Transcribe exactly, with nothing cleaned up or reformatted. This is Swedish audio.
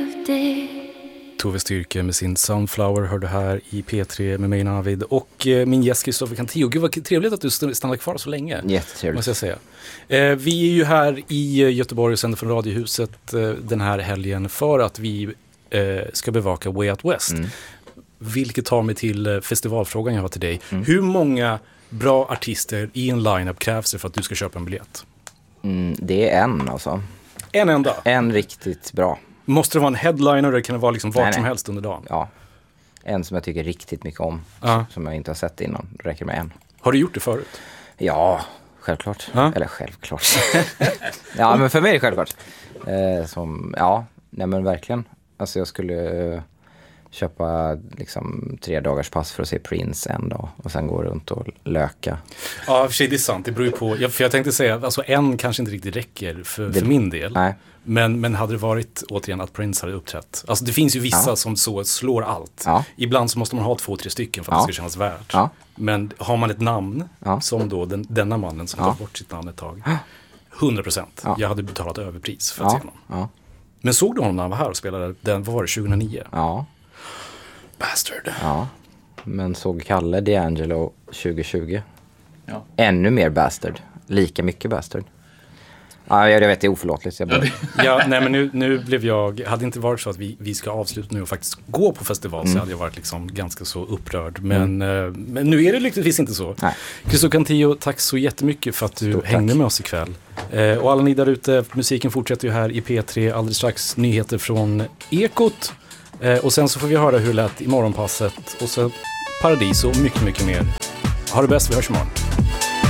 Tove Styrke med sin Sunflower hörde här i P tre med mig Navid och eh, min gäst Kristoffer Cantillo. Gud vad trevligt att du stannar kvar så länge. Jättetrevligt. Måste jag säga. Eh, vi är ju här i Göteborg och sänder från Radiohuset eh, den här helgen för att vi eh, ska bevaka Way Out West. Mm. Vilket tar mig till eh, festivalfrågan jag har till dig. Mm. Hur många bra artister i en line-up krävs det för att du ska köpa en biljett? Mm, det är en alltså. En enda? En riktigt bra. Måste det vara en headliner eller kan det vara liksom vart nej, som nej. helst under dagen? Ja, en som jag tycker riktigt mycket om. Uh. Som jag inte har sett innan. Det räcker med en. Har du gjort det förut? Ja, självklart. Uh. Eller självklart. Ja, men för mig är det självklart. Eh, som, ja, nej men verkligen. Alltså jag skulle eh, köpa liksom tre dagars pass för att se Prince en dag. Och sen gå runt och löka. Ja, för sig det är sant. Det beror ju på. Jag, för jag tänkte säga, alltså en kanske inte riktigt räcker för, det, för min del. Nej. Men, men hade det varit återigen att Prince hade uppträtt. Alltså det finns ju vissa ja. som så slår allt. Ja. Ibland så måste man ha två, tre stycken för att ja. det ska kännas värt. Ja. Men har man ett namn, ja. som då den, denna mannen som ja. tar bort sitt namn ett tag. hundra procent. Ja. Jag hade betalat överpris för att ja. se honom. Ja. Men såg du honom när han var här och spelade den, vad var det, tjugohundranio? Ja. Bastard. Ja. Men såg Kalle D'Angelo tjugohundratjugo. Ja. Ännu mer bastard. Lika mycket bastard. Ja, jag vet, det är oförlåtligt. Jag bara... ja, nej men nu, nu blev jag, hade inte varit så att vi, vi ska avsluta nu och faktiskt gå på festival mm. så hade jag varit liksom ganska så upprörd. Men, mm. eh, men nu är det lyckligtvis inte så. Kristoffer Cantillo, tack så jättemycket för att du Stort hängde tack. med oss ikväll. Eh, och alla ni där ute, musiken fortsätter ju här i P tre, alldeles strax nyheter från Ekot. Eh, och sen så får vi höra hur det lät i morgonpasset och så Paradis och mycket, mycket mer. Ha det bäst, vi hörs imorgon.